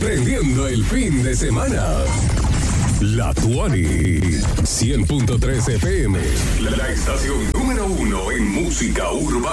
prendiendo el fin de semana. La Tuani, 100.3 FM, la estación número 1 en música urbana.